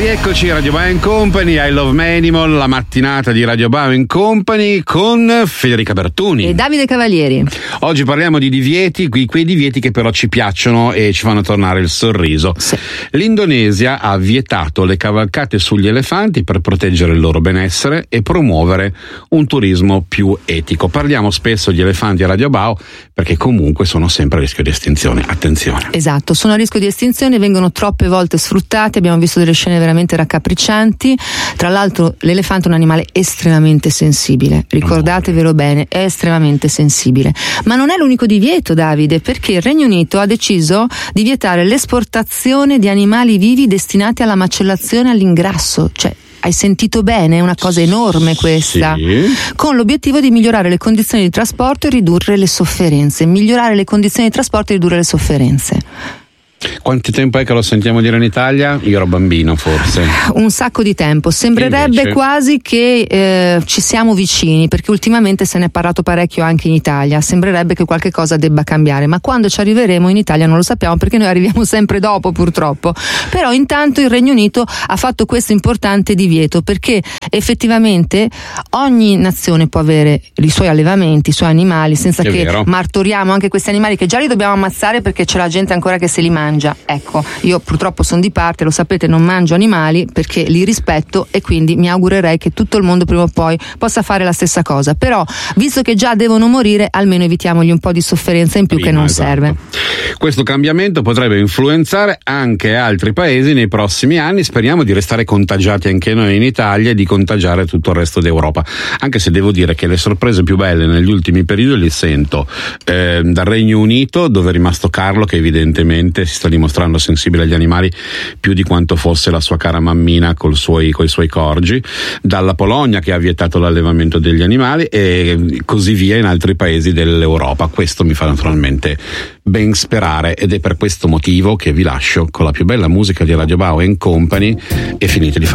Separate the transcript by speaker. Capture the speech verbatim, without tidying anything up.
Speaker 1: Rieccoci, Radio Bao and Company, I Love Manimal, la mattinata di Radio Bao and Company con Federica Bertuni
Speaker 2: e Davide Cavalieri.
Speaker 1: Oggi parliamo di divieti, quei divieti che però ci piacciono e ci fanno tornare il sorriso.
Speaker 2: Sì.
Speaker 1: L'Indonesia ha vietato le cavalcate sugli elefanti per proteggere il loro benessere e promuovere un turismo più etico. Parliamo spesso di elefanti a Radio Bao perché comunque sono sempre a rischio di estinzione. Attenzione.
Speaker 2: Esatto, sono a rischio di estinzione, vengono troppe volte sfruttati, abbiamo visto delle scene veramente raccapriccianti. Tra l'altro l'elefante è un animale estremamente sensibile, ricordatevelo bene, è estremamente sensibile. Ma non è l'unico divieto, Davide, perché il Regno Unito ha deciso di vietare l'esportazione di animali vivi destinati alla macellazione e all'ingrasso. Cioè, hai sentito bene? È una cosa enorme questa.
Speaker 1: Sì.
Speaker 2: Con l'obiettivo di migliorare le condizioni di trasporto e ridurre le sofferenze. Migliorare le condizioni di trasporto e ridurre le sofferenze.
Speaker 1: Quanto tempo è che lo sentiamo dire in Italia? Io ero bambino, forse.
Speaker 2: Un sacco di tempo. Sembrerebbe
Speaker 1: Invece...
Speaker 2: quasi che eh, ci siamo vicini, perché ultimamente se ne è parlato parecchio anche in Italia. Sembrerebbe che qualche cosa debba cambiare, ma quando ci arriveremo in Italia non lo sappiamo, perché noi arriviamo sempre dopo, purtroppo. Però intanto il Regno Unito ha fatto questo importante divieto, perché effettivamente ogni nazione può avere i suoi allevamenti, i suoi animali, senza
Speaker 1: È
Speaker 2: che
Speaker 1: vero.
Speaker 2: martoriamo anche questi animali che già li dobbiamo ammazzare perché c'è la gente ancora che se li mangia. Ecco, io purtroppo sono di parte, lo sapete, non mangio animali perché li rispetto e quindi mi augurerei che tutto il mondo prima o poi possa fare la stessa cosa. Però, visto che già devono morire, almeno evitiamogli un po' di sofferenza in più
Speaker 1: Prima,
Speaker 2: che non
Speaker 1: esatto.
Speaker 2: serve.
Speaker 1: Questo cambiamento potrebbe influenzare anche altri paesi nei prossimi anni. Speriamo di restare contagiati anche noi in Italia e di contagiare tutto il resto d'Europa. Anche se devo dire che le sorprese più belle negli ultimi periodi le sento eh, dal Regno Unito, dove è rimasto Carlo, che evidentemente si sta dimostrando sensibile agli animali più di quanto fosse la sua cara mammina col suoi, coi suoi corgi, dalla Polonia che ha vietato l'allevamento degli animali e così via in altri paesi dell'Europa. Questo mi fa naturalmente ben sperare ed è per questo motivo che vi lascio con la più bella musica di Radio Bao and Company e finite di